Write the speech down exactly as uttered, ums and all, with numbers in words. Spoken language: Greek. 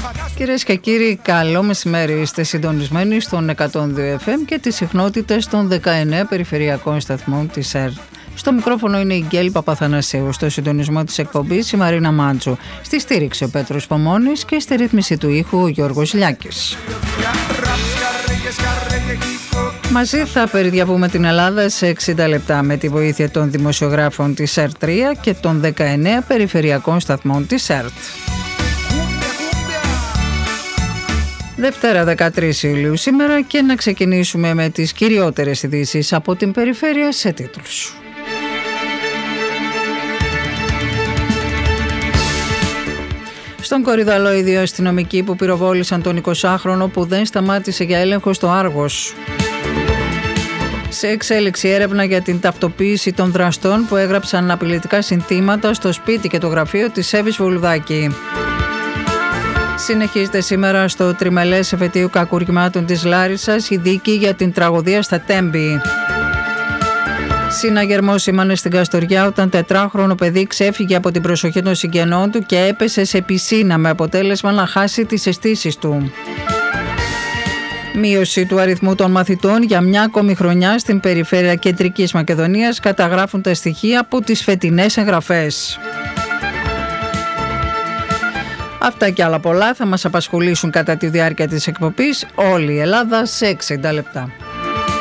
Κυρίες και κύριοι, καλό μεσημέρι. Είστε συντονισμένοι στον εκατόν δύο εφ εμ και τις συχνότητες των δεκαεννέα περιφερειακών σταθμών της ΕΡΤ. Στο μικρόφωνο είναι η Γκέλη Παπαθανασίου, στο συντονισμό της εκπομπής η Μαρίνα Μάντζου, στη στήριξη ο Πέτρος Πομώνης και στη ρύθμιση του ήχου ο Γιώργος Λιάκης. Μαζί θα περιδιαβούμε την Ελλάδα σε εξήντα λεπτά με τη βοήθεια των δημοσιογράφων της ΕΡΤ τρία και των δεκαεννέα περιφερειακών σταθμών της ΕΡΤ. Δευτέρα δεκατρείς Ιουλίου σήμερα και να ξεκινήσουμε με τις κυριότερες ειδήσεις από την περιφέρεια σε τίτλους. Στον Κορυδαλό, οι δύο αστυνομικοί που πυροβόλησαν τον εικοσάχρονο που δεν σταμάτησε για έλεγχο στο Άργος. Σε εξέλιξη έρευνα για την ταυτοποίηση των δραστών που έγραψαν απειλητικά συνθήματα στο σπίτι και το γραφείο της Εύης Βουλδάκη. Συνεχίζεται σήμερα στο τριμελές εφετείο κακουργημάτων της Λάρισσας η δίκη για την τραγωδία στα Τέμπη. Συναγερμός σήμανε στην Καστοριά όταν τετράχρονο παιδί ξέφυγε από την προσοχή των συγγενών του και έπεσε σε πισίνα με αποτέλεσμα να χάσει τις αισθήσεις του. Μείωση του αριθμού των μαθητών για μια ακόμη χρονιά στην περιφέρεια Κεντρικής Μακεδονίας καταγράφουν τα στοιχεία από τις φετινές εγγραφές. Αυτά και άλλα πολλά θα μας απασχολήσουν κατά τη διάρκεια της εκπομπής. Όλη η Ελλάδα σε εξήντα λεπτά.